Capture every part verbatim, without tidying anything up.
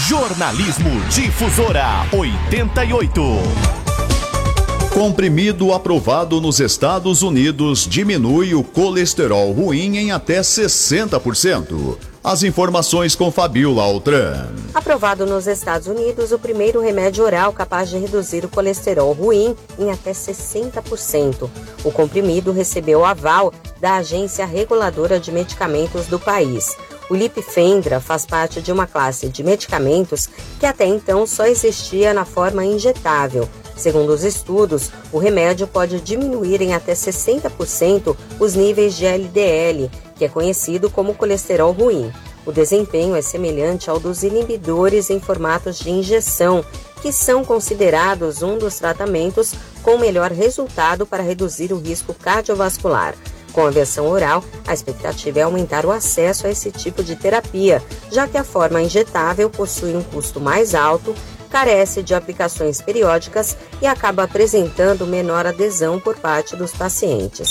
Jornalismo Difusora oitenta e oito. Comprimido aprovado nos Estados Unidos diminui o colesterol ruim em até sessenta por cento. As informações com Fabiola Altran. Aprovado nos Estados Unidos, o primeiro remédio oral capaz de reduzir o colesterol ruim em até sessenta por cento. O comprimido recebeu o aval da Agência Reguladora de Medicamentos do país. O Lipfendra faz parte de uma classe de medicamentos que até então só existia na forma injetável. Segundo os estudos, o remédio pode diminuir em até sessenta por cento os níveis de L D L, que é conhecido como colesterol ruim. O desempenho é semelhante ao dos inibidores em formatos de injeção, que são considerados um dos tratamentos com melhor resultado para reduzir o risco cardiovascular. Com a versão oral, a expectativa é aumentar o acesso a esse tipo de terapia, já que a forma injetável possui um custo mais alto, carece de aplicações periódicas e acaba apresentando menor adesão por parte dos pacientes.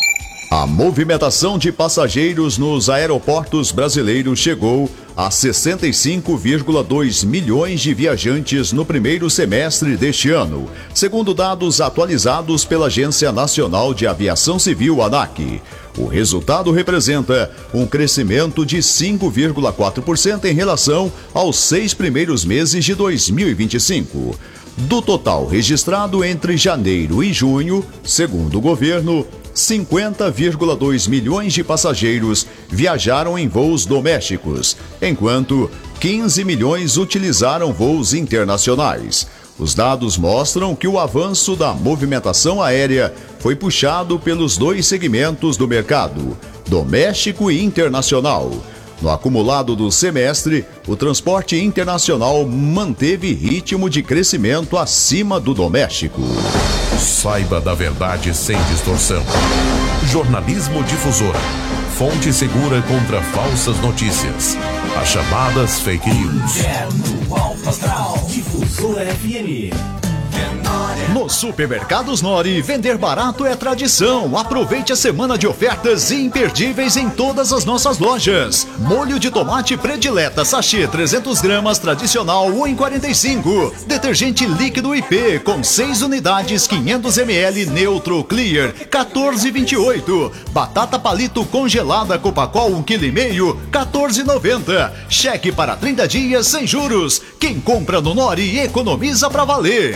A movimentação de passageiros nos aeroportos brasileiros chegou a sessenta e cinco vírgula dois milhões de viajantes no primeiro semestre deste ano, segundo dados atualizados pela Agência Nacional de Aviação Civil, ANAC. O resultado representa um crescimento de cinco vírgula quatro por cento em relação aos seis primeiros meses de dois mil e vinte e cinco. Do total registrado entre janeiro e junho, segundo o governo, cinquenta vírgula dois milhões de passageiros viajaram em voos domésticos, enquanto quinze milhões utilizaram voos internacionais. Os dados mostram que o avanço da movimentação aérea foi puxado pelos dois segmentos do mercado, doméstico e internacional. No acumulado do semestre, o transporte internacional manteve ritmo de crescimento acima do doméstico. Saiba da verdade sem distorção. Jornalismo Difusora. Fonte segura contra falsas notícias. As chamadas fake news. Inverno Alto Astral. Difusora F M. Nos supermercados Nori, vender barato é tradição. Aproveite a semana de ofertas imperdíveis em todas as nossas lojas. Molho de tomate predileta sachê trezentos gramas tradicional um real e quarenta e cinco centavos. Detergente líquido I P com seis unidades quinhentos mililitros neutro clear quatorze reais e vinte e oito centavos. Batata palito congelada Copacol um vírgula cinco quilos quatorze reais e noventa centavos. Cheque para trinta dias sem juros. Quem compra no Nori economiza pra valer.